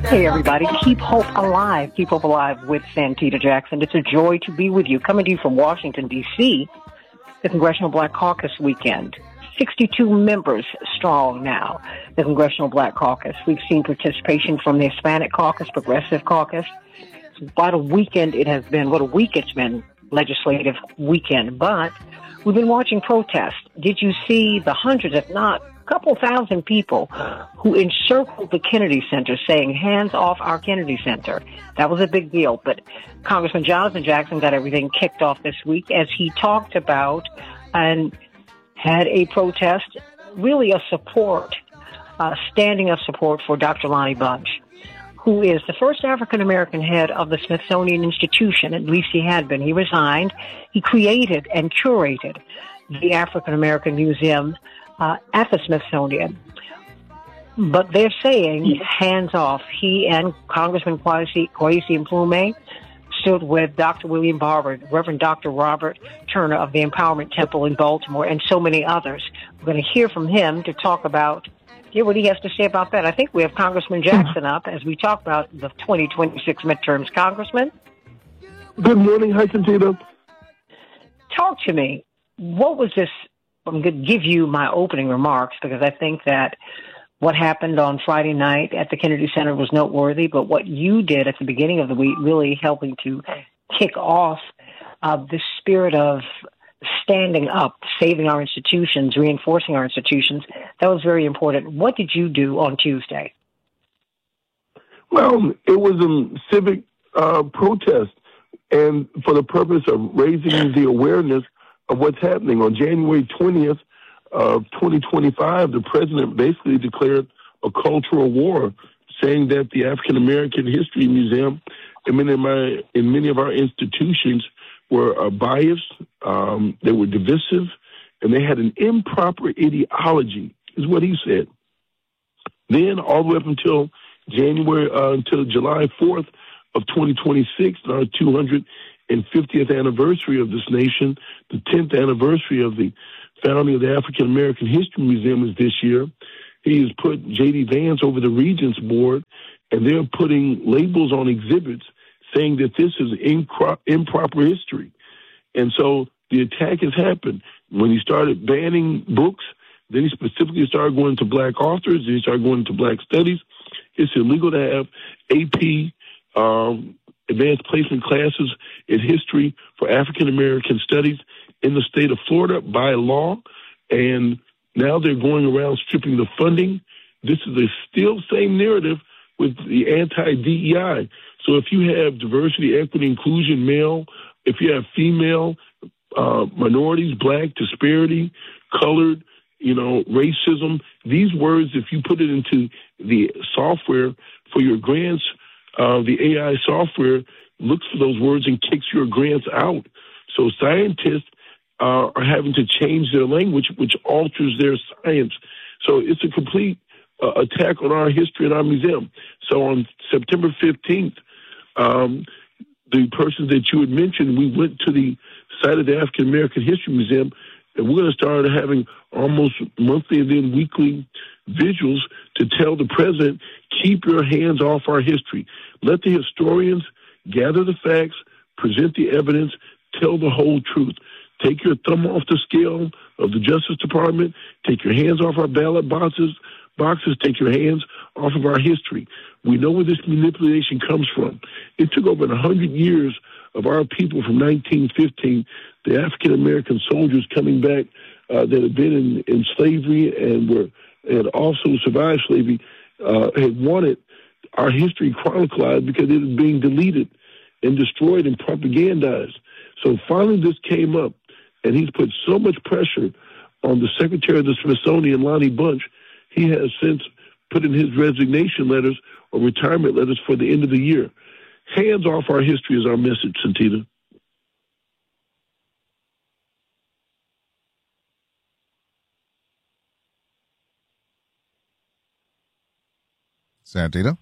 Hey, everybody. Keep hope alive. Keep hope alive with Santita Jackson. It's a joy to be with you. Coming to you from Washington, D.C., the Congressional Black Caucus weekend. 62 members strong now, the Congressional Black Caucus. We've seen participation from the Hispanic Caucus, Progressive Caucus. What a weekend it has been. What a week it's been, legislative weekend. But we've been watching protests. Did you see the hundreds, if not a couple thousand people who encircled the Kennedy Center saying, hands off our Kennedy Center? That was a big deal. But Congressman Jonathan Jackson got everything kicked off this week as he talked about and had a protest, really a support, standing of support for Dr. Lonnie Bunch, who is the first African-American head of the Smithsonian Institution. At least he had been. He resigned. He created and curated the African-American Museum at the Smithsonian. But they're saying, hands off. He and Congressman Kwesi Mfume stood with Dr. William Barber, Reverend Dr. Robert Turner of the Empowerment Temple in Baltimore, and so many others. We're going to hear from him to talk about what he has to say about that. I think we have Congressman Jackson up as we talk about the 2026 midterms. Congressman? Good morning. Hi, Santita. Talk to me. What was this? I'm going to give you my opening remarks because I think that what happened on Friday night at the Kennedy Center was noteworthy, but what you did at the beginning of the week really helping to kick off the spirit of standing up, saving our institutions, reinforcing our institutions, that was very important. What did you do on Tuesday? Well, it was a civic protest, and for the purpose of raising the awareness of what's happening. On January 20th of 2025, the president basically declared a cultural war, saying that the African American History Museum and many of our institutions were biased, they were divisive, and they had an improper ideology, is what he said. Then, all the way up until July 4th of 2026, our 250th anniversary of this nation, the 10th anniversary of the founding of the African American History Museum is this year. He has put J.D. Vance over the Regents Board, and they're putting labels on exhibits saying that this is improper history. And so the attack has happened. When he started banning books, then he specifically started going to black authors, then he started going to black studies. It's illegal to have AP advanced placement classes in history for African American studies in the state of Florida by law, and now they're going around stripping the funding. This is a still same narrative with the anti-DEI. So if you have diversity, equity, inclusion, male, if you have female, minorities, black, disparity, colored, racism, these words, if you put it into the software for your grants, the AI software looks for those words and kicks your grants out. So scientists are having to change their language, which alters their science. So it's a complete attack on our history and our museum. So on September 15th, the person that you had mentioned, we went to the site of the African American History Museum, and we're going to start having almost monthly and then weekly visuals to tell the president, keep your hands off our history. Let the historians gather the facts, present the evidence, tell the whole truth. Take your thumb off the scale of the Justice Department. Take your hands off our ballot boxes. Take your hands off of our history. We know where this manipulation comes from. It took over 100 years of our people from 1915, the African-American soldiers coming back that had been in slavery and had also survived slavery, had wanted our history chronicled because it was being deleted and destroyed and propagandized. So finally this came up, and he's put so much pressure on the Secretary of the Smithsonian, Lonnie Bunch. He has since put in his resignation letters or retirement letters for the end of the year. Hands off our history is our message, Santita. Santita?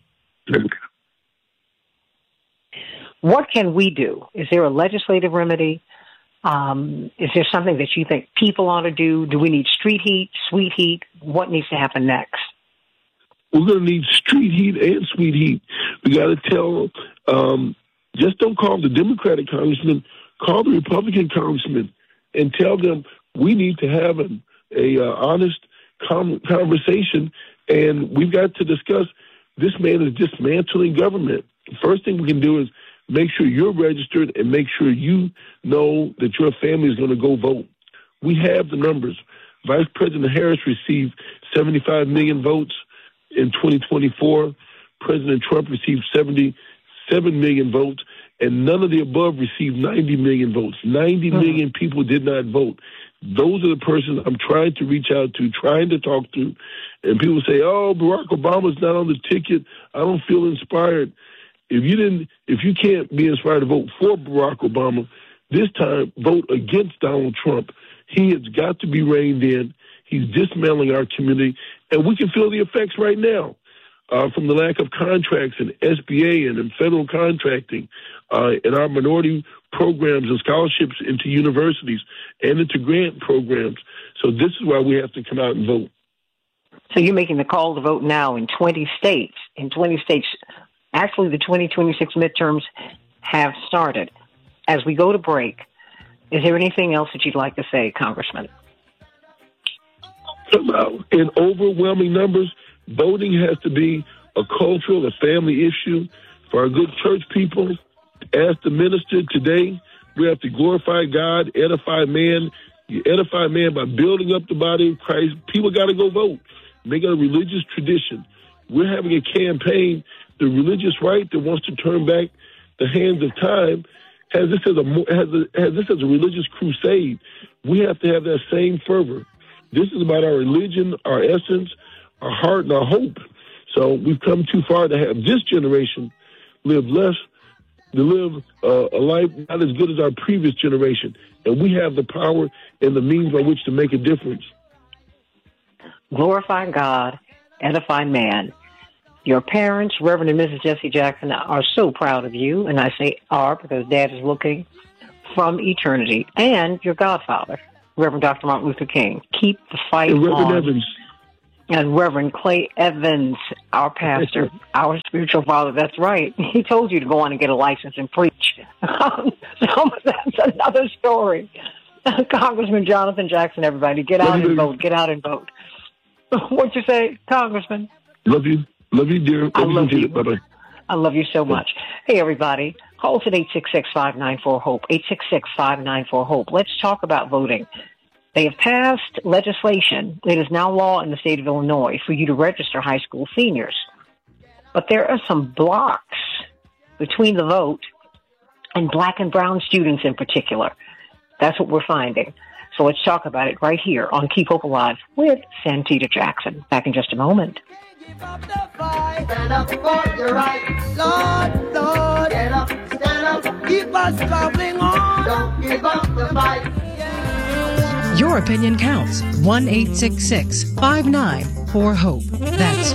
What can we do? Is there a legislative remedy? Is there something that you think people ought to do? Do we need street heat, sweet heat? What needs to happen next? We're going to need street heat and sweet heat. We got to tell, just don't call the Democratic congressman, call the Republican congressman and tell them we need to have an honest conversation, and we've got to discuss this man is dismantling government. The first thing we can do is make sure you're registered and make sure you know that your family is going to go vote. We have the numbers. Vice President Harris received 75 million votes in 2024. President Trump received 77 million votes, and none of the above received 90 million votes. 90 million people did not vote. Those are the persons I'm trying to reach out to, trying to talk to. And people say, oh, Barack Obama's not on the ticket. I don't feel inspired. If you can't be inspired to vote for Barack Obama, this time vote against Donald Trump. He has got to be reined in. He's dismantling our community, and we can feel the effects right now from the lack of contracts in SBA and in federal contracting, in our minority programs and scholarships into universities and into grant programs. So this is why we have to come out and vote. So you're making the call to vote now in 20 states. In 20 states, actually the 2026 midterms have started. As we go to break, is there anything else that you'd like to say, Congressman? In overwhelming numbers, voting has to be a cultural, a family issue for our good church people. As the minister today, we have to glorify God, edify man. You edify man by building up the body of Christ. People got to go vote. Make it a religious tradition. We're having a campaign, the religious right that wants to turn back the hands of time, has this as a religious crusade. We have to have that same fervor. This is about our religion, our essence, our heart, and our hope. So we've come too far to have this generation live a life not as good as our previous generation. And we have the power and the means by which to make a difference. Glorify God, edify man. Your parents, Reverend and Mrs. Jesse Jackson, are so proud of you, and I say are because Dad is looking from eternity, and your godfather, Reverend Dr. Martin Luther King. Keep the fight on. Reverend Evans. And Reverend Clay Evans, our pastor, our spiritual father. That's right. He told you to go on and get a license and preach. So that's another story. Congressman Jonathan Jackson, everybody, get out and vote. Get out and vote. What'd you say, Congressman? Love you. Love you, dear. I love you. Bye-bye. I love you so much. Hey, everybody. Call us at 866-594-HOPE, 866-594-HOPE. Let's talk about voting. They have passed legislation. It is now law in the state of Illinois for you to register high school seniors. But there are some blocks between the vote and black and brown students in particular. That's what we're finding. So let's talk about it right here on Keep Hope Alive with Santita Jackson. Back in just a moment. Give up the fight. Stand up for your right. Lord, Lord. Get up, stand up. Keep us traveling on. Don't give up the fight. Your opinion counts. 1-866-594-HOPE. That's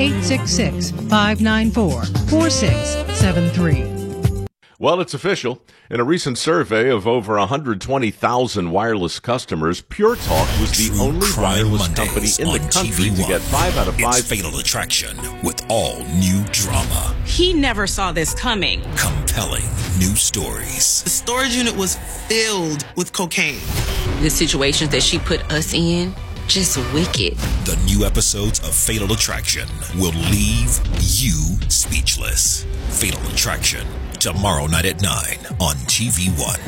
1-866-594-4673. Well, it's official. In a recent survey of over 120,000 wireless customers, Pure Talk was the only wireless company in the country to get 5 out of 5. It's Fatal Attraction with all new drama. He never saw this coming. Compelling new stories. The storage unit was filled with cocaine. The situations that she put us in, just wicked. The new episodes of Fatal Attraction will leave you speechless. Fatal Attraction, tomorrow night at 9 on TV One.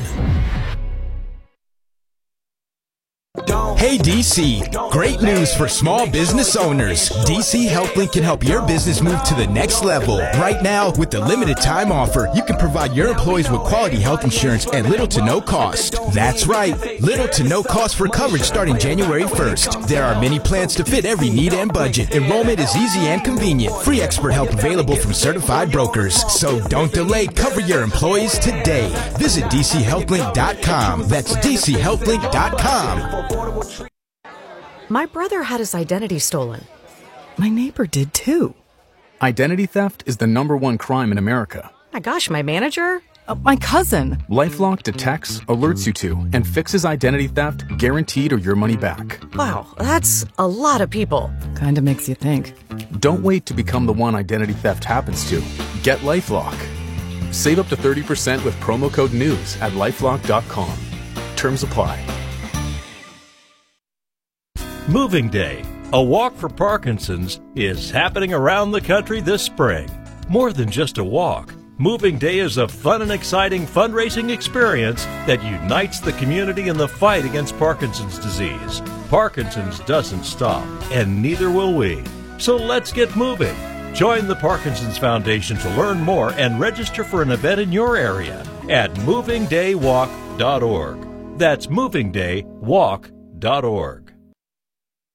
Hey DC, great news for small business owners. DC HealthLink can help your business move to the next level. Right now, with the limited time offer, you can provide your employees with quality health insurance at little to no cost. That's right, little to no cost for coverage starting January 1st. There are many plans to fit every need and budget. Enrollment is easy and convenient. Free expert help available from certified brokers. So don't delay, cover your employees today. Visit DCHealthLink.com. That's DCHealthLink.com. My brother had his identity stolen. My neighbor did too. Identity theft is the #1 crime in America. My gosh, my manager? My cousin. LifeLock detects, alerts you to, and fixes identity theft, guaranteed or your money back. Wow, that's a lot of people. Kinda makes you think. Don't wait to become the one identity theft happens to. Get LifeLock. Save up to 30% with promo code NEWS at LifeLock.com. Terms apply. Moving Day, a walk for Parkinson's, is happening around the country this spring. More than just a walk, Moving Day is a fun and exciting fundraising experience that unites the community in the fight against Parkinson's disease. Parkinson's doesn't stop, and neither will we. So let's get moving. Join the Parkinson's Foundation to learn more and register for an event in your area at movingdaywalk.org. That's movingdaywalk.org.